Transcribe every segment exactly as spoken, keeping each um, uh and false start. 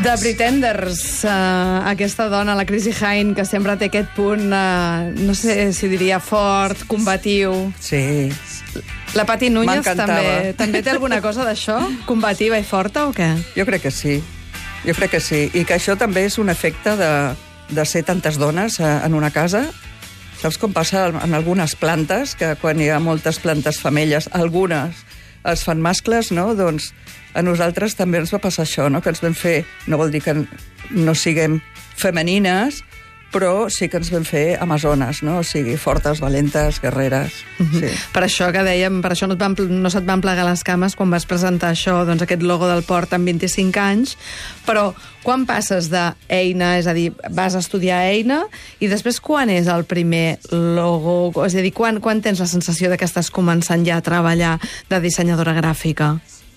The Pretenders, uh, aquesta dona, la Chrissie Hynde, que sempre té aquest punt, uh, no sé si diria fort, combatiu. Sí. La Pati Núñez també, també té alguna cosa d'això? Combativa i forta o què? Jo crec que sí. Jo crec que sí. I que això també és un efecte de, de ser tantes dones en una casa. Saps com passa en algunes plantes, que quan hi ha moltes plantes femelles, algunes es fan mascles, no? Doncs a nosaltres també ens va passar això, no? Que ens vam fer, no vol dir que no siguem femenines, però sí que ens vam fer amazones, no? O sigui, fortes, valentes, guerreres. Mm-hmm. Sí. Per això que dèiem, per això no, et van, no se't van plegar les cames quan vas presentar això, doncs aquest logo del port amb vint-i-cinc anys, però quan passes d'Eina, és a dir, vas a estudiar Eina, i després quan és el primer logo? És a dir, quan, quan tens la sensació de que estàs començant ja a treballar de dissenyadora gràfica?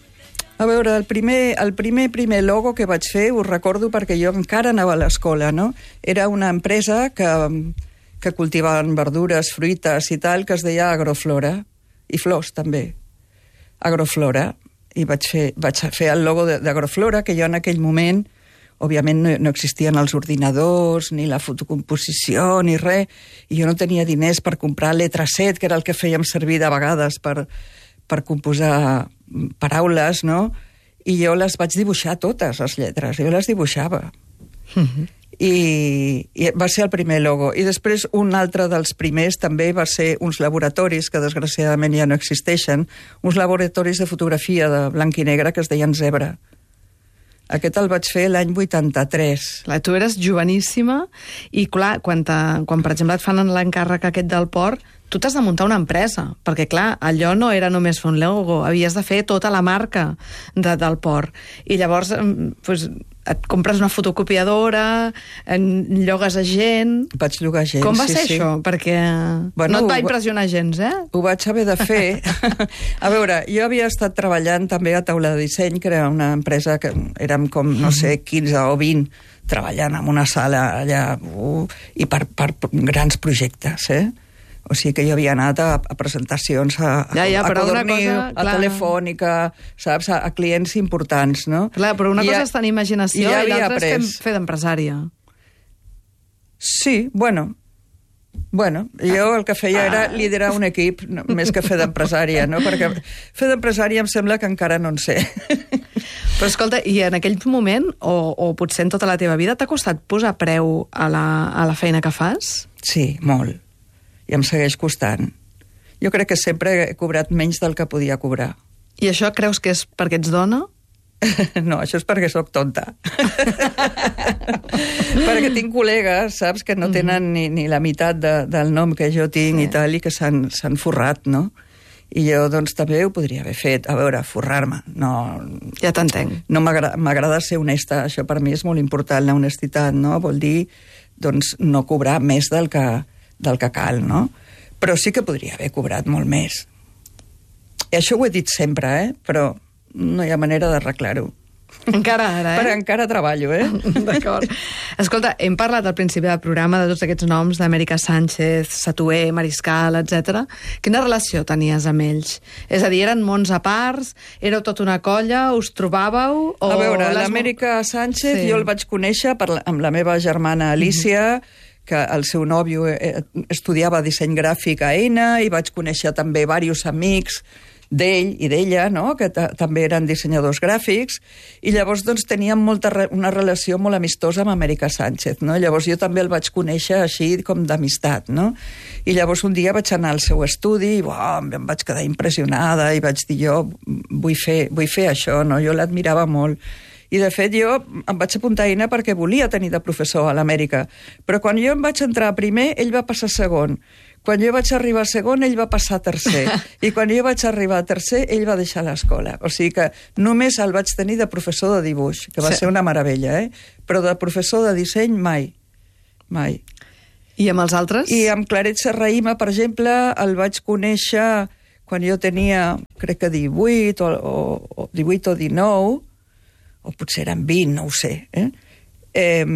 A veure, el primer, el primer primer logo que vaig fer, ho recordo perquè jo encara anava a l'escola, no? Era una empresa que, que cultivaven verdures, fruites i tal, que es deia Agroflora, i flors també. Agroflora. I vaig fer, vaig fer el logo d'Agroflora, que jo en aquell moment, òbviament no, no existien els ordinadors, ni la fotocomposició, ni res, i jo no tenia diners per comprar Letraset, que era el que fèiem servir de vegades per, per composar paraules, no? I jo les vaig dibuixar totes, les lletres, jo les dibuixava. Mm-hmm. I, I va ser el primer logo. I després un altre dels primers també va ser uns laboratoris, que desgraciadament ja no existeixen, uns laboratoris de fotografia de blanc i negre que es deien Zebra. Aquest el vaig fer l'any vuitanta-tres. Clar, tu eres joveníssima i, clar, quan, te, quan per exemple et fan l'encàrrec aquest del port, tu t'has de muntar una empresa, perquè, clar, allò no era només fer un logo, havies de fer tota la marca de, del port. I llavors, pues, et compres una fotocopiadora, llogues a gent... Vaig llogar gent, Com va sí, ser sí. això? Perquè bueno, no et va impressionar gens, eh? Ho vaig haver de fer. A veure, jo havia estat treballant també a Taula de Disseny, que era una empresa que érem com, no sé, quinze o vint, treballant en una sala allà, uh, i per, per grans projectes, eh? O sigui que jo havia anat a, a presentacions a, ja, ja, a Codorniu, cosa, a Telefònica, saps, a, a clients importants, no? Clar, però una I cosa ja, és tenir imaginació i, i l'altra és fer, fer d'empresària. Sí, bueno... Bueno, jo el que feia era liderar un equip, no, més que fer d'empresària, no? Perquè fer d'empresària em sembla que encara no en sé. Però escolta, i en aquell moment, o, o potser en tota la teva vida, t'ha costat posar preu a la, a la feina que fas? Sí, molt. I em segueix costant. Jo crec que sempre he cobrat menys del que podia cobrar. I això creus que és perquè ets dona? No, això és perquè sóc tonta. Perquè tinc col·legues, saps, que no tenen ni, ni la meitat de, del nom que jo tinc, sí. I tal, i que s'han forrat, no? I jo, doncs, també ho podria haver fet. A veure, forrar-me. No, ja t'entenc. No m'agrada ser honesta. Això per mi és molt important, la honestitat, no? Vol dir, doncs, no cobrar més del que, del que cal, no? Però sí que podria haver cobrat molt més. I això ho he dit sempre, eh? Però no hi ha manera d'arreglar-ho. Encara ara, eh? Però encara treballo, eh? D'acord. Escolta, hem parlat al principi del programa de tots aquests noms, d'Amèrica Sánchez, Satué, Mariscal, etcètera. Quina relació tenies amb ells? És a dir, eren mons a parts? Éreu tota una colla? Us trobàveu? O a veure, les... l'Amèrica Sánchez sí. Jo el vaig conèixer per la, amb la meva germana Alicia, mm-hmm. que el seu nòvio estudiava disseny gràfic a Eina, i vaig conèixer també diversos amics d'ell i d'ella, no? Que també eren dissenyadors gràfics, i llavors doncs, teníem molta re una relació molt amistosa amb Amèrica Sánchez, no? Llavors jo també el vaig conèixer així com d'amistat, no? I llavors un dia vaig anar al seu estudi i uau, em vaig quedar impressionada i vaig dir jo vull fer, vull fer això, no? Jo l'admirava molt. I de fet jo em vaig apuntar a Eina perquè volia tenir de professor a l'Amèrica, però quan jo em vaig entrar primer ell va passar segon. Quan jo vaig arribar a segon, ell va passar a tercer. I quan jo vaig arribar a tercer, ell va deixar l'escola. O sigui que només el vaig tenir de professor de dibuix, que va sí. ser una meravella, eh? Però de professor de disseny, mai. Mai. I amb els altres? I amb Claret Serrahima, per exemple, el vaig conèixer quan jo tenia, crec que divuit, o, o, o divuit o dinou, o potser eren vint, no ho sé, eh? Eh,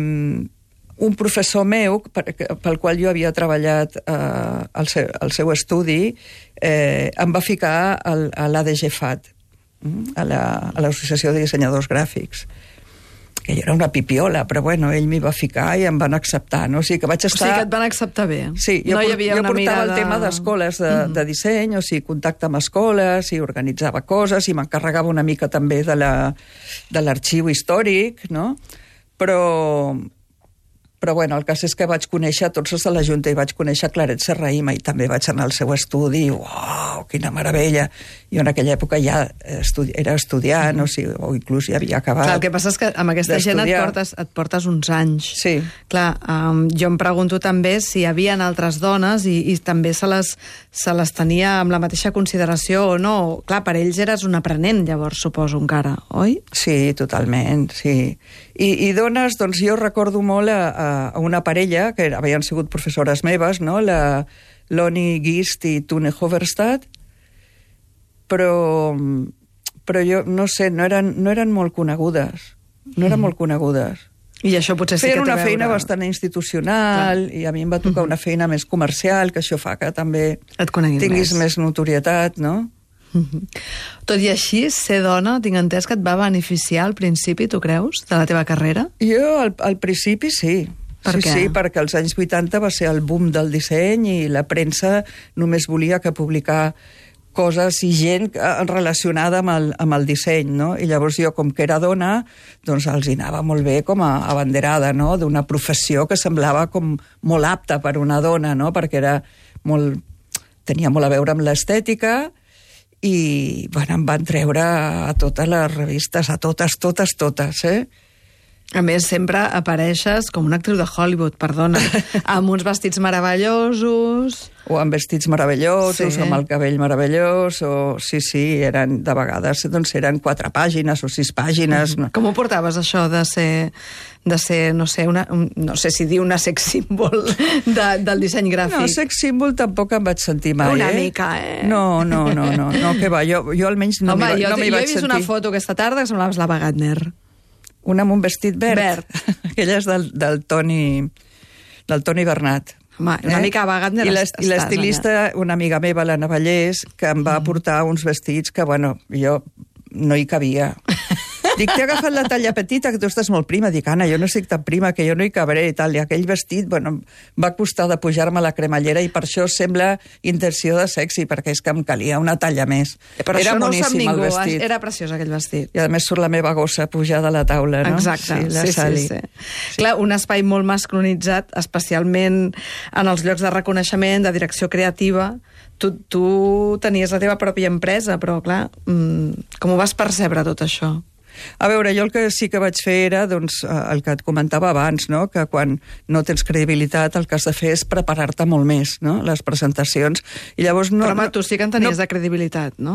un professor meu, pel qual jo havia treballat eh, al, seu, al seu estudi, eh, em va ficar al, a l'A D G F A T, a l'Associació de Dissenyadors Gràfics. que jo era una pipiola, però bueno, ell m'hi va ficar i em van acceptar, no? O sigui que vaig estar... O sigui que et van acceptar bé. Sí, jo, no hi havia jo una portava mirada... el tema d'escoles de, mm. de disseny, o sigui, contacte amb escoles, i organitzava coses, i m'encarregava una mica també de la, de l'arxiu històric, no? Però... Però, bueno, el cas és que vaig conèixer tots els de la Junta i vaig conèixer Claret Serrahima i també vaig anar al seu estudi i, uau, quina meravella! Jo en aquella època ja estudi era estudiant, mm. o, sigui, o inclús ja havia acabat. Clar, el que passa és que amb aquesta gent et portes, et portes uns anys. Sí. Clar, um, jo em pregunto també si hi havia altres dones i, i també se les, se les tenia amb la mateixa consideració o no. Clar, per ells eres un aprenent, llavors, suposo, encara, oi? Sí, totalment, sí. I, i dones, doncs jo recordo molt a, a una parella, que havien sigut professores meves, no? La Loni Gist i Tune Hoverstad, però, però jo, no sé, no eren, no eren molt conegudes, no eren mm. molt conegudes. I això potser sí que té a veure... Feien una feina bastant institucional, clar. I a mi em va tocar una feina més comercial, que això fa que també tinguis més. més notorietat, no? Tot i així, ser dona, tinc entès que et va beneficiar al principi, tu creus, de la teva carrera? Jo, al, al principi, sí. Per sí, què? sí, perquè als anys vuitanta va ser el boom del disseny i la premsa només volia que publicar coses i gent relacionada amb el, amb el disseny, no? I llavors jo, com que era dona, doncs els hi anava molt bé com a abanderada, no?, d'una professió que semblava com molt apta per una dona, no?, perquè era molt... tenia molt a veure amb l'estètica i, bueno, em van treure a totes les revistes, a totes, totes, totes, eh? A més, sempre apareixes com una actriu de Hollywood, perdona, amb uns vestits meravellosos... O amb vestits meravellosos, sí. o amb el cabell meravellós, o... Sí, sí, eren, de vegades, doncs eren quatre pàgines o sis pàgines. Mm. Com ho portaves, això, de ser, de ser no sé, una, un, no sé si dir una sex símbol de, del disseny gràfic? No, sex símbol tampoc em vaig sentir mai, una eh? Una mica, eh? No, no, no, no, no, que va, jo, jo almenys no Home, m'hi jo, no jo vaig he vist sentir. una foto aquesta tarda que semblaves l'Ava Gardner. Una amb un vestit verd. Verd. Aquella és del, del Toni del Toni Bernat. Home, una eh? mica Ava Gardner I l'estilista, una amiga meva, la Navallés, que em va portar uns vestits que, bueno, jo no hi cabia. Dic, t'he agafat la talla petita, que tu estàs molt prima. Dic, Anna, jo no estic tan prima, que jo no hi cabré i tal. I aquell vestit, bueno, va costar de pujar-me a la cremallera i per això sembla intenció de sexy, perquè és que em calia una talla més. Però era això no ho sap boníssim, ningú, el vestit. Era preciós aquell vestit. I a més surt la meva gossa pujada a la taula, no? Exacte, sí, la sí, Sally. sí, sí. sí. Clar, un espai molt masculinitzat, especialment en els llocs de reconeixement, de direcció creativa. Tu, tu tenies la teva pròpia empresa, però clar, com ho vas percebre tot això? A veure, jo el que sí que vaig fer era doncs, el que et comentava abans, no? Que quan no tens credibilitat el que has de fer és preparar-te molt més, no? Les presentacions. I llavors no, Però home, no, tu sí que en tenies no, de credibilitat, no?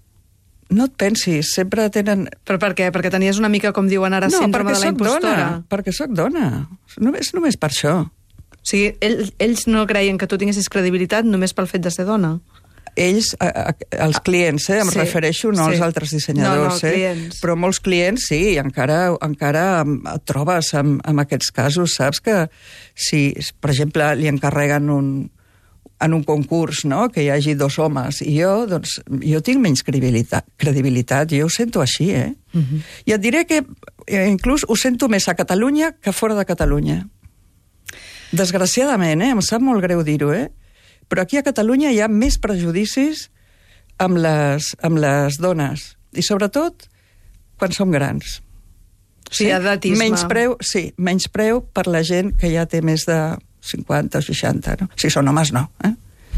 No et pensis, sempre tenen... Però per què? Perquè tenies una mica, com diuen ara, no, síndrome de la impostora? Dona, perquè sóc dona. Només, només per això. O sigui, ells, ells no creien que tu tinguessis credibilitat només pel fet de ser dona? Ells, a, a, els clients, eh, em sí, refereixo, no sí. als altres dissenyadors, no, no, eh, però molts clients sí, encara, encara et trobes amb, amb aquests casos, saps que si, per exemple, li encarreguen un, en un concurs, no?, que hi hagi dos homes, i jo, doncs, jo tinc menys credibilitat, credibilitat jo ho sento així, eh? Uh-huh. I et diré que eh, inclús ho sento més a Catalunya que fora de Catalunya. Desgraciadament, eh, em sap molt greu dir-ho, eh? Però aquí a Catalunya hi ha més prejudicis amb les, amb les dones. I sobretot quan som grans. Sí, edatisme. Menyspreu, sí, menyspreu per la gent que ja té més de cinquanta o seixanta, no? Si són homes, no. Eh?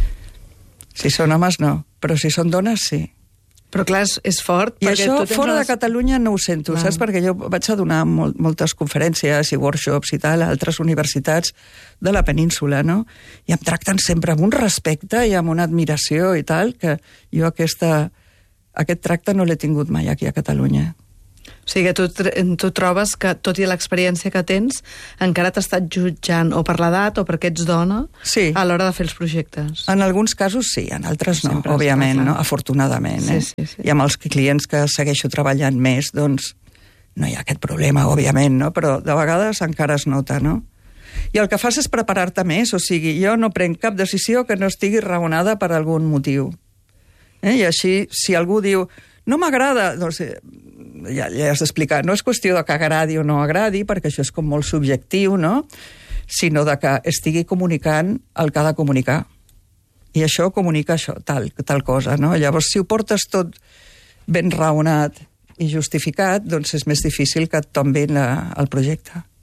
Si són homes, no. Però si són dones, sí. Però clar, és, és fort. I això fora unes... de Catalunya no ho sento, clar. Saps? Perquè jo vaig a donar molt, moltes conferències i workshops i tal a altres universitats de la península, no? I em tracten sempre amb un respecte i amb una admiració i tal, que jo aquesta, aquest tracte no l'he tingut mai aquí a Catalunya. O sigui que tu, tu trobes que, tot i l'experiència que tens, encara t'ha estat jutjant o per l'edat o perquè ets dona sí. a l'hora de fer els projectes. En alguns casos sí, en altres no, sempre òbviament, està, no? Afortunadament. Sí, eh? sí, sí. I amb els clients que segueixo treballant més, doncs no hi ha aquest problema, òbviament, no? Però de vegades encara es nota, no? I el que fas és preparar-te més, o sigui, jo no prenc cap decisió que no estigui raonada per algun motiu. Eh? I així, si algú diu no m'agrada, doncs ja, ja has d'explicar, no és qüestió de que agradi o no agradi, perquè això és com molt subjectiu, no? Sinó de que estigui comunicant el que ha de comunicar. I això comunica això, tal, tal cosa, no? Llavors, si ho portes tot ben raonat i justificat, doncs és més difícil que et tombin la, el projecte.